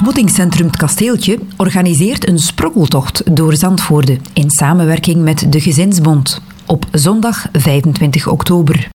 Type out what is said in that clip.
Ontmoetingscentrum Het Kasteeltje organiseert een sprokkeltocht door Zandvoorde in samenwerking met de Gezinsbond op zondag 25 oktober.